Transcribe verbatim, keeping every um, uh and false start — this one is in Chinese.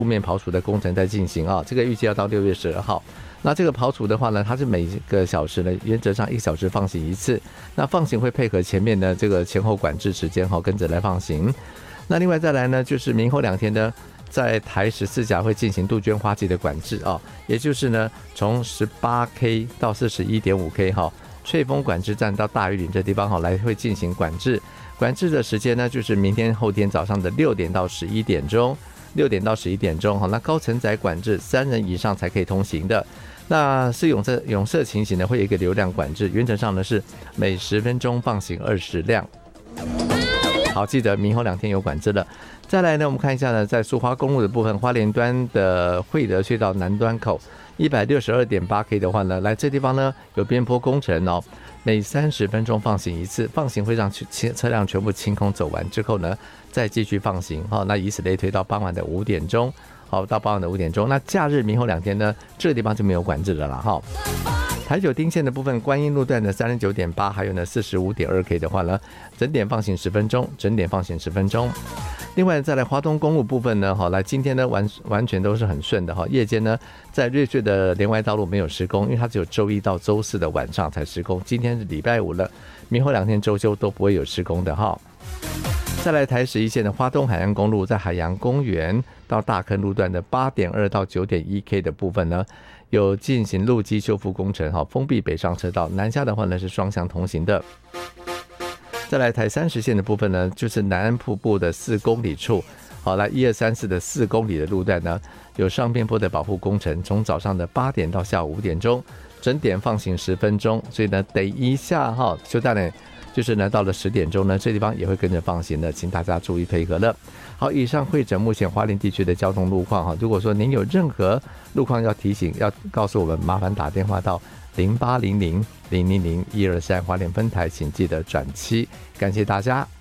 路面刨除的工程在进行啊，这个预计要到六月十二号。那这个刨除的话呢，它是每个小时呢，原则上一个小时放行一次。那放行会配合前面的这个前后管制时间哈，跟着来放行。那另外再来呢，就是明后两天呢，在台十四甲会进行杜鹃花季的管制啊，也就是呢，从 十八K 到 四十一点五K 哈，翠峰管制站到大屿岭这地方哈，来会进行管制。管制的时间呢，就是明天后天早上的六点到十一点钟。六点到十一点钟，好，那高承载管制三人以上才可以通行的。那是永社永社情形呢，会有一个流量管制，原则上呢是每十分钟放行二十辆。好，记得明后两天有管制了。再来呢，我们看一下呢，在苏花公路的部分，花莲端的惠德隧道南端口一百六十二点八 K 的话呢，来这地方呢有边坡工程哦，每三十分钟放行一次，放行会让车辆全部清空走完之后呢，再继续放行。好，那以此类推到傍晚的五点钟，好，到傍晚的五点钟。那假日明后两天呢，这个地方就没有管制了啦。哈。台九丁线的部分，观音路段的三十九点八，还有呢四十五点二 K 的话呢，整点放行十分钟，整点放行十分钟。另外再来花东公路部分呢，好，来今天呢完完全都是很顺的哈，夜间呢在瑞穗的连外道路没有施工，因为它只有周一到周四的晚上才施工，今天是礼拜五了，明后两天周休都不会有施工的哈。再来台十一线的花东海岸公路，在海洋公园到大坑路段的 八点二 到 九点一 K 的部分呢，有进行路基修复工程，封闭北上车道，南下的话呢是双向通行的。再来台三十线的部分呢，就是南安瀑布的四公里处，好，来一二三四的四公里的路段呢，有上边坡的保护工程，从早上的八点到下午五点钟，整点放行十分钟，所以呢，等一下哈，就大呢。就是呢，到了十点钟呢，这地方也会跟着放行的，请大家注意配合了。好，以上会诊目前花莲地区的交通路况哈。如果说您有任何路况要提醒，要告诉我们，麻烦打电话到零八零零零零零一二三花莲分台，请记得转七。感谢大家。